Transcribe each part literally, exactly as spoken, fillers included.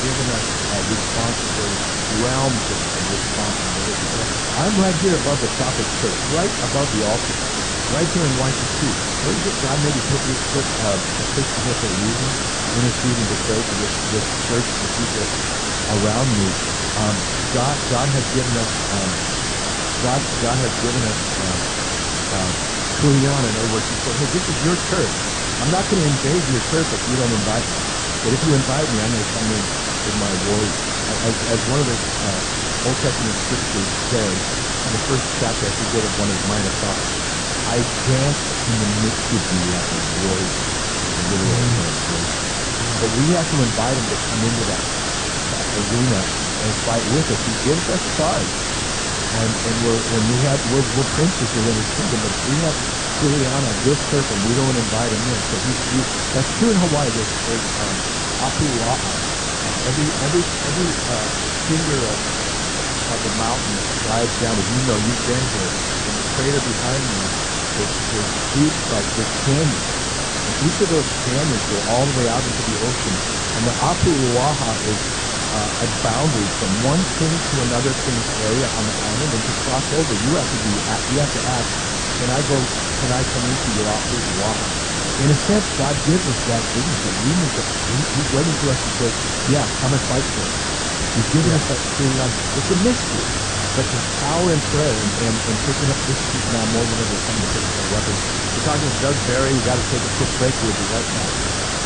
given us uh, responsibility, realms of, of responsibility. I'm right here above the Prophet Church, right above the altar, right here in Waikiki. Where is it God maybe put, put uh, a Christian here for a reason, interceding to pray for this, this church, the people around me. Um, God, God has given us, um, God, God has given us uh, uh, Kuliana. In other words, He said, hey, this is your church. I'm not going to invade your church if you don't invite me. But if you invite me, I'm going to come in with my warriors. As, as one of the uh, Old Testament scriptures say, in the first chapter, I forget of one of the minor prophets, I dance in the midst of you like a warrior, is a literal translation. But we have to invite him to come into that, that arena and fight with us. He gives us charge. And, and we're, when we have, we're, we're princes within his kingdom, but if we have Kuliana, this circle, we don't invite him in. So he, he, that's true in Hawaii. There's, there's um, Apua'a. Uh, every every every uh, finger of, of the mountain slides down. As you know, you've been here. In the crater behind me, there's, there's deep, like there's canyons. And each of those canyons go all the way out into the ocean. And the Apua'a is uh, a boundary from one king to another king's area on the island. And to cross over, you have to be you have to ask, can I go? Can I come into your Apua'a? In a sense, God gives us that dignity. We need to, he's waiting for us to say, yeah, come and fight for us. He's giving yeah. us that feeling on, it's a mystery. But there's power in prayer and, and, and picking up this sheet now more than ever time to pick up our weapons. We're talking with Doug Barry. We've got to take a quick break. We'll be right back.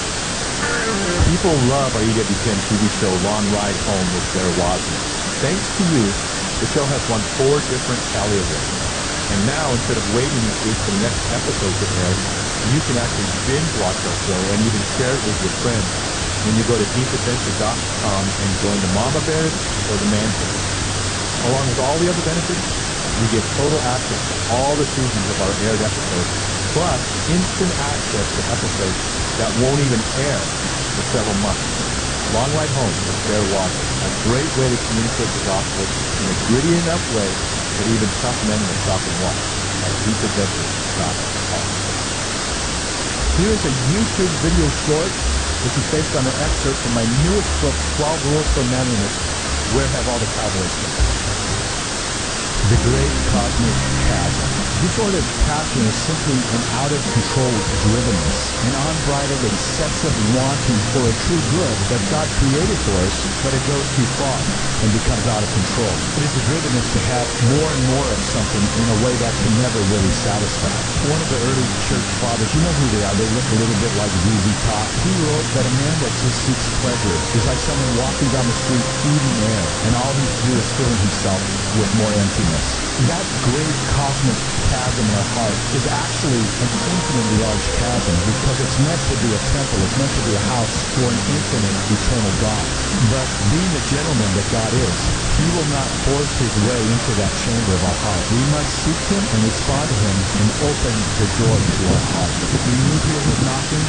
People love our E W T N T V show, Long Ride Home with Sarah Wasman. Thanks to you, the show has won four different Callie Awards. And now, instead of waiting each week for the next episode to air, you can actually binge watch our show and even share it with your friends when you go to deep adventure dot com and join the Mama Bears or the Man Bears. Along with all the other benefits, you get total access to all the seasons of our aired episodes, plus instant access to episodes that won't even air for several months. Long Ride Home with Sarah Wasman, a great way to communicate the gospel in a gritty enough way that even tough men will stop and watch at deep adventure dot com. Here is a YouTube video short, which is based on an excerpt from my newest book, twelve Rules for Manliness, Where Have All the Cowboys Gone? The Great Cosmic Chasm. Disordered passion is simply an out-of-control drivenness, an unbridled excessive wanting for a true good that God created for us, but it goes too far and becomes out of control. It is a drivenness to have more and more of something in a way that can never really satisfy. One of the early church fathers, you know who they are, they look a little bit like Z Z Top. He wrote that a man that just seeks pleasure is like someone walking down the street eating air, and all he's doing is filling himself with more emptiness. That great cosmic chasm in our heart is actually an infinitely large chasm because it's meant to be a temple, it's meant to be a house for an infinite, eternal God. But being the gentleman that God is, he will not force his way into that chamber of our heart. We must seek him and respond to him and open the door to our heart. Do you hear him knocking?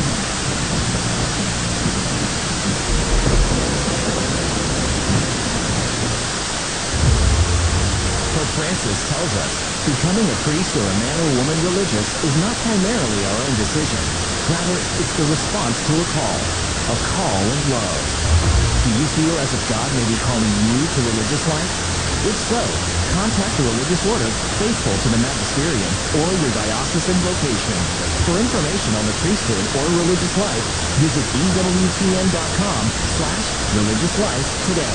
Pope Francis tells us, becoming a priest or a man or woman religious is not primarily our own decision. Rather, it's the response to a call, a call of love. Do you feel as if God may be calling you to religious life? If so, contact a religious order faithful to the magisterium or your diocesan vocation. For information on the priesthood or religious life, visit E W T N dot com slash religious life today.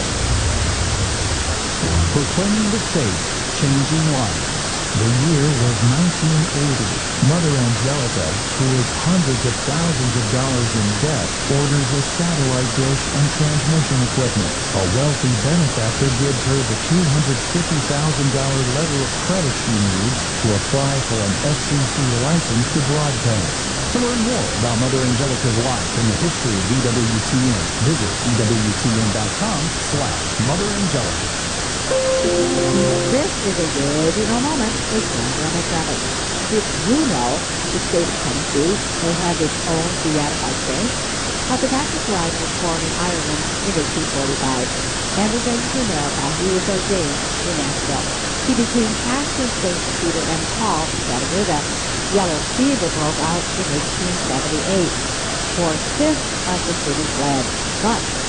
Proclaiming the faith, changing lives. The year was nineteen eighty. Mother Angelica, who is hundreds of thousands of dollars in debt, orders a satellite dish and transmission equipment. A wealthy benefactor gives her the two hundred fifty thousand dollars letter of credit she needs to apply for an F C C license to broadcast. To learn more about Mother Angelica's life and the history of E W T N, visit E W T N dot com slash Mother Angelica. This is a regional moment with Sandra McDevitt. Did you know the state of Tennessee may have its own beatified saint? Now, the Baptist line was formed in Ireland in eighteen forty-five, and was into America. He was ordained in Nashville. He became pastor Saint Peter M. Paul in Chattanooga. Yellow fever broke out in eighteen seventy-eight. Four-fifths of the city fled, but